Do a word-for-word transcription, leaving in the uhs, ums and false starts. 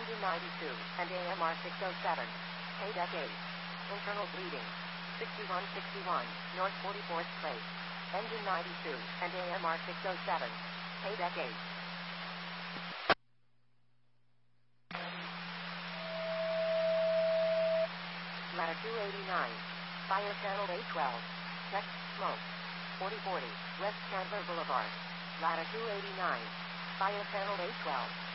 Engine ninety-two, and A M R six oh seven. Paydeck eight. Internal bleeding. sixty-one sixty-one, North forty-fourth Place. Engine ninety-two, and A M R six oh seven. Paydeck eight. Ladder two eighty-nine. Fire Channel eight twelve. Check. Smoke. forty forty, West Chandler Boulevard. Ladder two eighty-nine. Fire Channel eight twelve.